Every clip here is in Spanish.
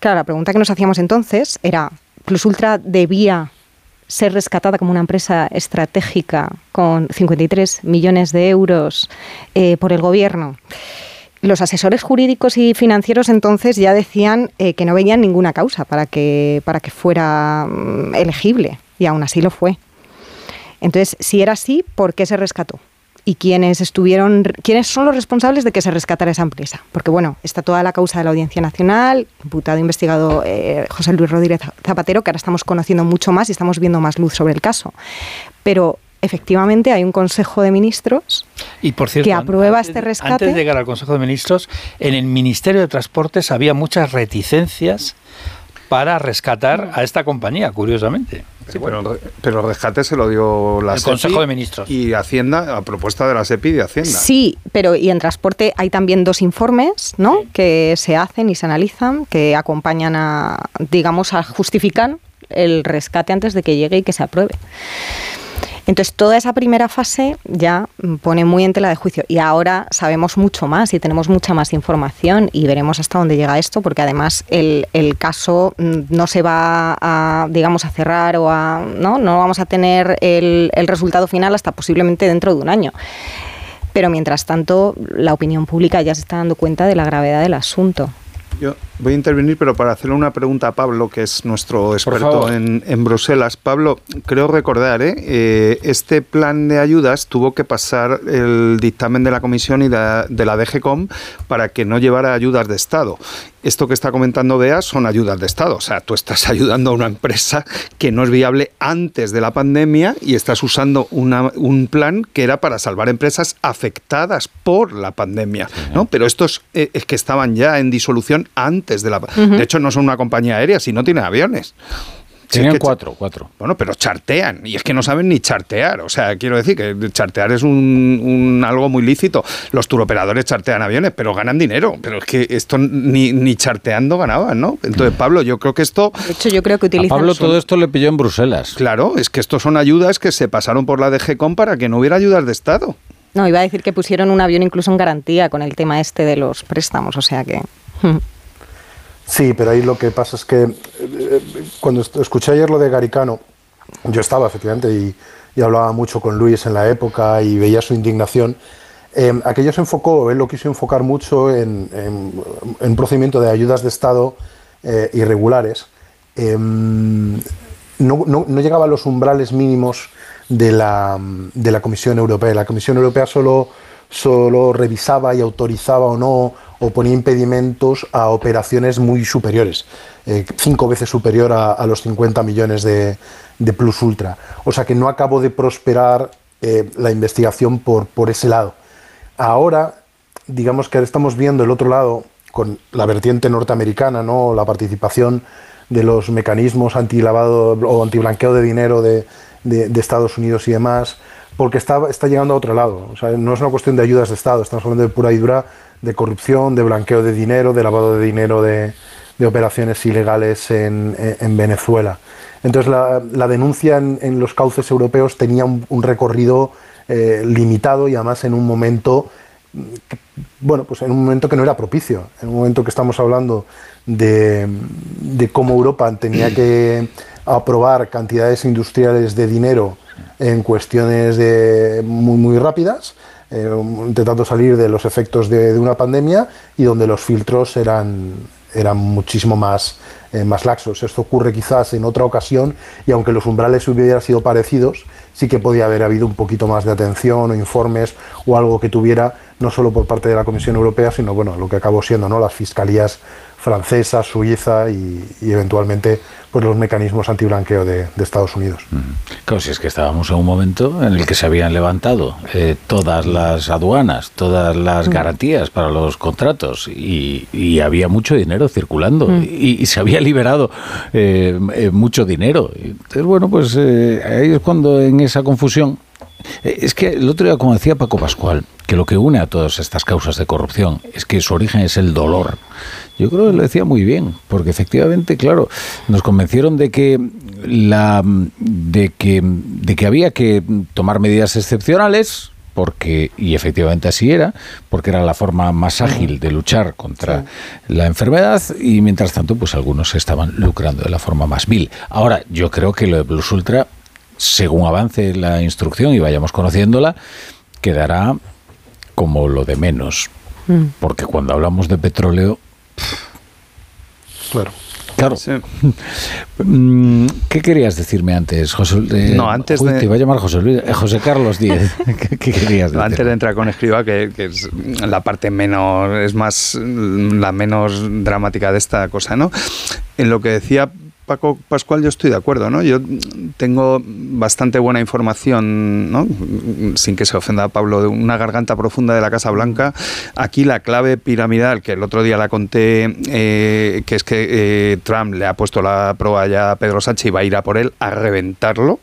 claro, la pregunta que nos hacíamos entonces era, ¿Plus Ultra debía ser rescatada como una empresa estratégica con 53 millones de euros por el gobierno? Los asesores jurídicos y financieros entonces ya decían que no veían ninguna causa para que fuera elegible, y aún así lo fue. Entonces, si era así, ¿por qué se rescató? ¿Y quiénes son los responsables de que se rescatara esa empresa? Porque, bueno, está toda la causa de la Audiencia Nacional, imputado, investigado José Luis Rodríguez Zapatero, que ahora estamos conociendo mucho más y estamos viendo más luz sobre el caso. Pero, efectivamente, hay un Consejo de Ministros y, por cierto, que aprueba este rescate. Antes de llegar al Consejo de Ministros, en el Ministerio de Transportes había muchas reticencias para rescatar a esta compañía, curiosamente. Sí, pero el rescate se lo dio la SEPI, Consejo de Ministros y Hacienda, a propuesta de la SEPI y de Hacienda. Sí, pero y en transporte hay también 2 informes, ¿no?, que se hacen y se analizan, que acompañan a justificar el rescate antes de que llegue y que se apruebe. Entonces, toda esa primera fase ya pone muy en tela de juicio. Y ahora sabemos mucho más y tenemos mucha más información y veremos hasta dónde llega esto, porque además el caso no se va a cerrar o no vamos a tener el resultado final hasta posiblemente dentro de un año. Pero mientras tanto, la opinión pública ya se está dando cuenta de la gravedad del asunto. Yo voy a intervenir, pero para hacerle una pregunta a Pablo, que es nuestro experto en Bruselas. Pablo, creo recordar, este plan de ayudas tuvo que pasar el dictamen de la Comisión y de la DGCOM para que no llevara ayudas de Estado. Esto que está comentando Bea son ayudas de Estado. O sea, tú estás ayudando a una empresa que no es viable antes de la pandemia y estás usando un plan que era para salvar empresas afectadas por la pandemia, ¿no? Pero estos es que estaban ya en disolución antes de la... De hecho, no son una compañía aérea, si no tienen aviones. Tenían cuatro. Bueno, pero chartean, y es que no saben ni chartear. O sea, quiero decir que chartear es algo muy lícito. Los turoperadores chartean aviones, pero ganan dinero. Pero es que esto ni charteando ganaban, ¿no? Entonces, Pablo, yo creo que esto... De hecho, yo creo que utilizan... A Pablo todo esto le pilló en Bruselas. Claro, es que estos son ayudas que se pasaron por la DGCOM para que no hubiera ayudas de Estado. No, iba a decir que pusieron un avión incluso en garantía con el tema de los préstamos, o sea que... Sí, pero ahí lo que pasa es que cuando escuché ayer lo de Garicano, yo estaba efectivamente y hablaba mucho con Luis en la época y veía su indignación. Aquello se enfocó, él lo quiso enfocar mucho en un procedimiento de ayudas de Estado irregulares. No llegaba a los umbrales mínimos de la Comisión Europea. La Comisión Europea solo revisaba y autorizaba o no, o ponía impedimentos a operaciones muy superiores, 5 veces superior a los 50 millones de Plus Ultra. O sea que no acabó de prosperar la investigación por ese lado. Ahora, digamos que estamos viendo el otro lado, con la vertiente norteamericana, ¿no?, la participación de los mecanismos antilavado o antiblanqueo de dinero de Estados Unidos y demás, porque está llegando a otro lado. O sea, no es una cuestión de ayudas de Estado, estamos hablando de pura y dura de corrupción, de blanqueo de dinero, de lavado de dinero de operaciones ilegales en Venezuela. Entonces la denuncia en los cauces europeos tenía un recorrido limitado y además en un momento, pues en un momento que no era propicio, en un momento que estamos hablando de cómo Europa tenía que aprobar cantidades industriales de dinero en cuestiones muy, muy rápidas, intentando salir de los efectos de una pandemia, y donde los filtros eran muchísimo más laxos. Esto ocurre quizás en otra ocasión, y aunque los umbrales hubieran sido parecidos, sí que podía haber habido un poquito más de atención o informes o algo que tuviera, no solo por parte de la Comisión Europea, sino lo que acabó siendo, ¿no?, las fiscalías francesa, suiza y eventualmente pues los mecanismos antiblanqueo de Estados Unidos. Claro, si es que estábamos en un momento en el que se habían levantado todas las aduanas, todas las garantías para los contratos y había mucho dinero circulando y se había liberado mucho dinero. Entonces, ahí es cuando en esa confusión... Es que el otro día, como decía Paco Pascual, que lo que une a todas estas causas de corrupción es que su origen es el dolor. Yo creo que lo decía muy bien, porque efectivamente, claro, nos convencieron de que había que tomar medidas excepcionales y efectivamente así era, porque era la forma más ágil de luchar contra la enfermedad, y mientras tanto, pues algunos estaban lucrando de la forma más vil. Ahora, yo creo que lo de Plus Ultra, según avance la instrucción y vayamos conociéndola, quedará como lo de menos. Porque cuando hablamos de petróleo... Claro. Sí. ¿Qué querías decirme antes, José? Antes te iba a llamar José Carlos Díez. ¿Qué querías decir? Antes de entrar con Escrivá, que es la parte menos, es más la menos dramática de esta cosa, ¿no? En lo que decía Paco Pascual, yo estoy de acuerdo, ¿no? Yo tengo bastante buena información, ¿no? Sin que se ofenda a Pablo, de una garganta profunda de la Casa Blanca. Aquí la clave piramidal, que el otro día la conté, que es que Trump le ha puesto la prueba ya a Pedro Sánchez y va a ir a por él a reventarlo,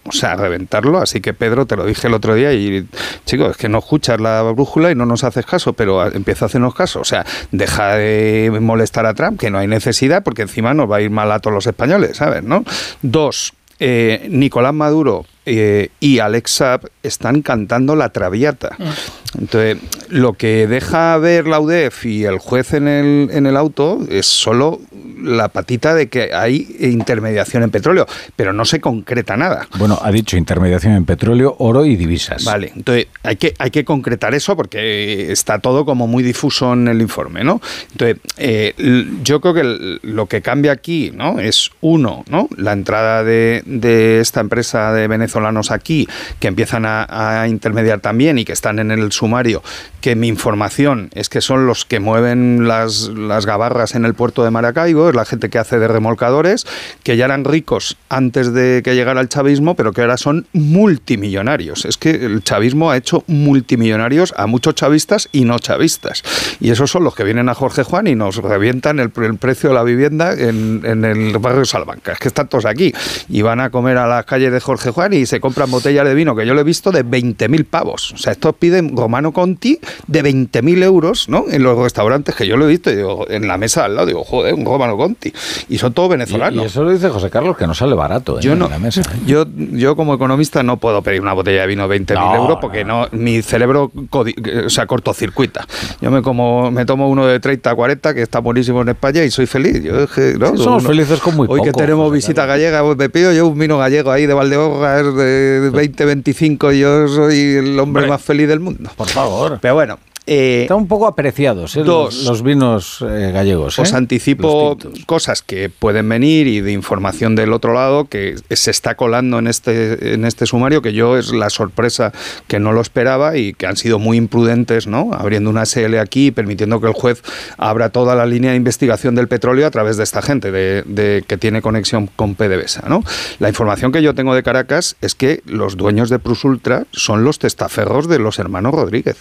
así que Pedro, te lo dije el otro día y, chicos, es que no escuchas la brújula y no nos haces caso, pero empieza a hacernos caso, deja de molestar a Trump, que no hay necesidad, porque encima nos va a ir mal a todos los españoles, ¿sabes? ¿No? 2, Nicolás Maduro y Alex Saab están cantando la Traviata. Entonces, lo que deja ver la UDEF y el juez en el auto es solo la patita de que hay intermediación en petróleo, pero no se concreta nada. Bueno, ha dicho intermediación en petróleo, oro y divisas. Vale, entonces hay que concretar eso porque está todo como muy difuso en el informe, ¿no? Entonces, yo creo que lo que cambia aquí, ¿no? Es uno, ¿no? La entrada de esta empresa de venezolanos aquí, que empiezan a intermediar también y que están en el sumario, que mi información es que son los que mueven las gabarras en el puerto de Maracaibo, es la gente que hace de remolcadores, que ya eran ricos antes de que llegara el chavismo, pero que ahora son multimillonarios. Es que el chavismo ha hecho multimillonarios a muchos chavistas y no chavistas. Y esos son los que vienen a Jorge Juan y nos revientan el precio de la vivienda en el barrio Salamanca. Es que están todos aquí y van a comer a las calles de Jorge Juan y se compran botellas de vino, que yo lo he visto, de 20.000 pavos. O sea, estos piden Romano Conti de 20.000 euros, ¿no? En los restaurantes, que yo lo he visto, y digo, en la mesa al lado, digo, joder, un Romano Conti. Y son todos venezolanos. Y eso lo dice José Carlos, que no sale barato en la mesa. Yo como economista no puedo pedir una botella de vino de 20.000 euros porque mi cerebro cortocircuita. Yo me tomo uno de 30 a 40, que está buenísimo en España, y soy feliz. Somos felices con muy poco. Hoy que tenemos visita gallega, pues me pido yo un vino gallego ahí de Valdeorras de 20-25, y yo soy el hombre más feliz del mundo. Por favor. Pero bueno. Están un poco apreciados los vinos gallegos. Os anticipo cosas que pueden venir y de información del otro lado que se está colando en este sumario, que yo es la sorpresa que no lo esperaba y que han sido muy imprudentes, ¿no? Abriendo una SL aquí y permitiendo que el juez abra toda la línea de investigación del petróleo a través de esta gente que tiene conexión con PDVSA, ¿no? La información que yo tengo de Caracas es que los dueños de Plus Ultra son los testaferros de los hermanos Rodríguez.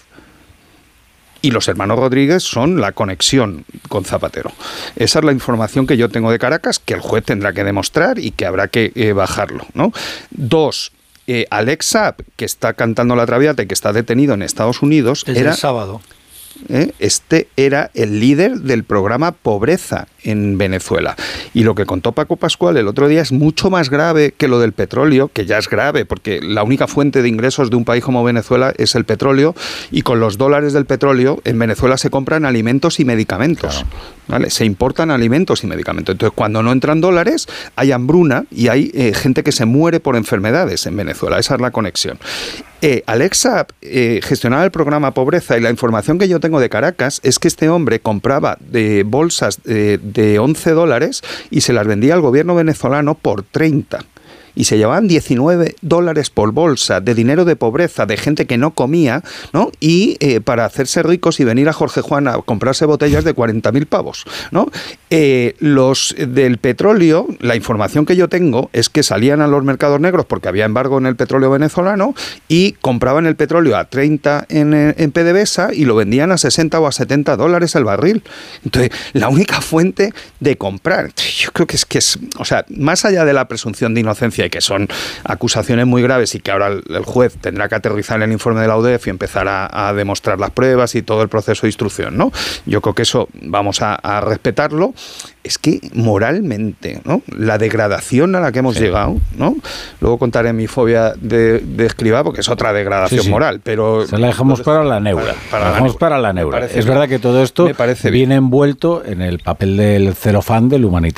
Y los hermanos Rodríguez son la conexión con Zapatero. Esa es la información que yo tengo de Caracas, que el juez tendrá que demostrar y que habrá que bajarlo, ¿no? 2, Alex Saab, que está cantando la Traviata y que está detenido en Estados Unidos, el sábado. Este era el líder del programa Pobreza en Venezuela. Y lo que contó Paco Pascual el otro día es mucho más grave que lo del petróleo, que ya es grave, porque la única fuente de ingresos de un país como Venezuela es el petróleo, y con los dólares del petróleo en Venezuela se compran alimentos y medicamentos. Claro. ¿Vale? Se importan alimentos y medicamentos. Entonces, cuando no entran dólares, hay hambruna y hay gente que se muere por enfermedades en Venezuela. Esa es la conexión. Alex Saab gestionaba el programa Pobreza, y la información que yo tengo de Caracas es que este hombre compraba de bolsas de $11 y se las vendía al gobierno venezolano por 30. Y se llevaban $19 por bolsa de dinero de pobreza, de gente que no comía, ¿no? Y para hacerse ricos y venir a Jorge Juan a comprarse botellas de 40.000 pavos, ¿no? Los del petróleo, la información que yo tengo es que salían a los mercados negros porque había embargo en el petróleo venezolano y compraban el petróleo a 30 en PDVSA y lo vendían a 60 o a $70 el barril. Entonces, la única fuente de comprar, yo creo que es, o sea, más allá de la presunción de inocencia, de que son acusaciones muy graves y que ahora el juez tendrá que aterrizar el informe de la UDEF y empezar a demostrar las pruebas y todo el proceso de instrucción, ¿no? Yo creo que eso vamos a respetarlo. Es que moralmente, ¿no? La degradación a la que hemos llegado, ¿no? Luego contaré mi fobia de Escrivá, porque es otra degradación moral, pero... Se la dejamos para la neura. Es verdad que todo esto viene envuelto en el papel del celofán del humanitario